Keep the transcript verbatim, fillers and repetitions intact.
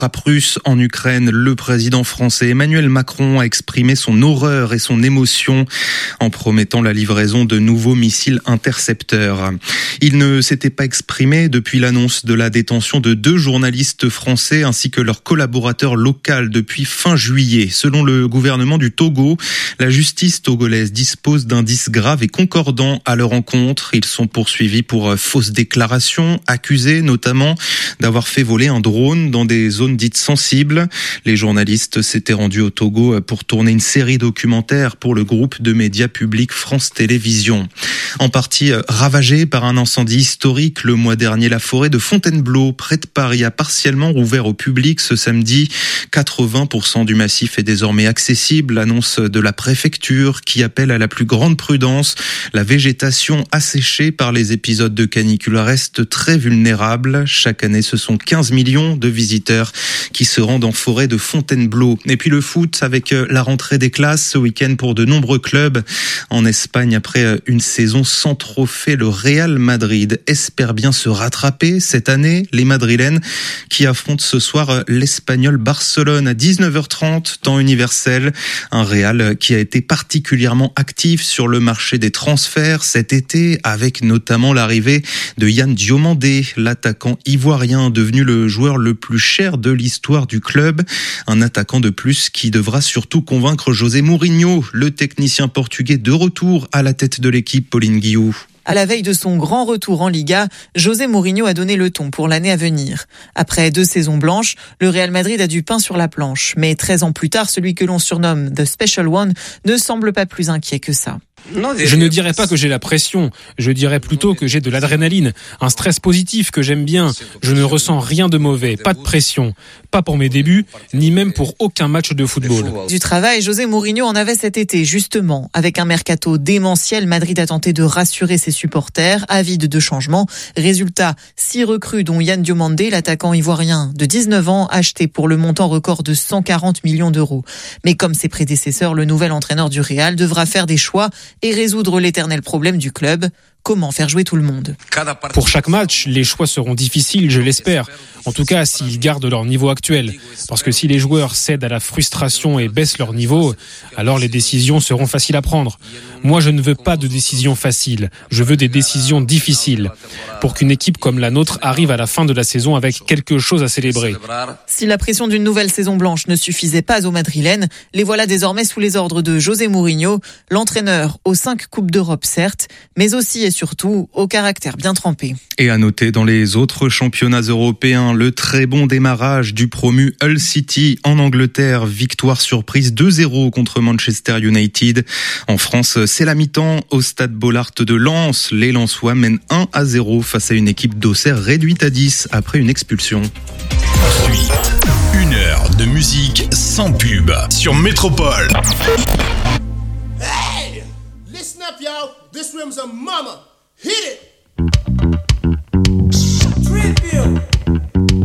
russe en Ukraine, le président français Emmanuel Macron a exprimé son horreur et son émotion en promettant la livraison de nouveaux missiles intercepteurs. Il ne s'était pas exprimé depuis l'annonce de la détention de deux journalistes français ainsi que leur collaborateur local depuis fin juillet. Selon le gouvernement du Togo, la justice togolaise dispose d'indices graves et concordants à leur encontre. Ils sont poursuivis pour fausses déclarations, accusés notamment d'avoir fait voler un drone dans des zones dites sensibles. Les journalistes s'étaient rendus au Togo pour tourner une série documentaire pour le groupe de médias publics France Télévisions. En partie ravagée par un incendie historique le mois dernier, la forêt de Fontainebleau, près de Paris, a partiellement rouvert au public ce samedi. quatre-vingts pour cent du massif est désormais accessible. L'annonce de la préfecture qui appelle à la plus grande prudence. La végétation asséchée par les épisodes de canicule reste très vulnérable. Chaque année, ce sont quinze millions de visiteurs qui se rendent en forêt de Fontainebleau. Et puis le foot avec la rentrée des classes ce week-end pour de nombreux clubs. En Espagne, après une saison sans trophée, le Real Madrid espère bien se rattraper cette année. Les Madrilènes qui affrontent ce soir l'Espagnol Barcelone à dix-neuf heures trente, temps universel. Un Real qui a été particulièrement actif sur le marché des transferts cet été, avec notamment l'arrivée de Yann Diomandé, l'attaquant ivoirien devenu le joueur le plus cher de l'histoire du club. Un attaquant de plus qui devra surtout convaincre José Mourinho, le technicien portugais de retour à la tête de l'équipe, Pauline Guillou. À la veille de son grand retour en Liga, José Mourinho a donné le ton pour l'année à venir. Après deux saisons blanches, le Real Madrid a du pain sur la planche. Mais treize ans plus tard, celui que l'on surnomme The Special One ne semble pas plus inquiet que ça. Je ne dirais pas que j'ai la pression, je dirais plutôt que j'ai de l'adrénaline, un stress positif que j'aime bien. Je ne ressens rien de mauvais, pas de pression, pas pour mes débuts, ni même pour aucun match de football. Du travail, José Mourinho en avait cet été, justement. Avec un mercato démentiel, Madrid a tenté de rassurer ses supporters, avides de changement. Résultat, six recrues dont Yann Diomandé, l'attaquant ivoirien de dix-neuf ans, acheté pour le montant record de cent quarante millions d'euros. Mais comme ses prédécesseurs, le nouvel entraîneur du Real devra faire des choix et résoudre l'éternel problème du club. Comment faire jouer tout le monde ? Pour chaque match, les choix seront difficiles, je l'espère. En tout cas, s'ils gardent leur niveau actuel. Parce que si les joueurs cèdent à la frustration et baissent leur niveau, alors les décisions seront faciles à prendre. Moi, je ne veux pas de décisions faciles. Je veux des décisions difficiles. Pour qu'une équipe comme la nôtre arrive à la fin de la saison avec quelque chose à célébrer. Si la pression d'une nouvelle saison blanche ne suffisait pas aux Madrilènes, les voilà désormais sous les ordres de José Mourinho, l'entraîneur aux cinq Coupes d'Europe certes, mais aussi et surtout au caractère bien trempé. Et à noter dans les autres championnats européens, le très bon démarrage du promu Hull City en Angleterre. Victoire surprise deux zéro contre Manchester United. En France, c'est la mi-temps au stade Bollaert de Lens. Les Lensois mènent un à zéro face à une équipe d'Auxerre réduite à dix après une expulsion. Ensuite, une heure de musique sans pub sur Métropole. Hey! Listen up, y'all. This room's a mama. Hit it!